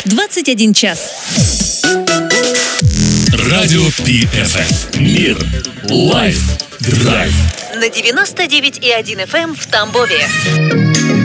21 час. Радио PFM. Мир. Лайф. Драйв. На 99,1 FM в Тамбове.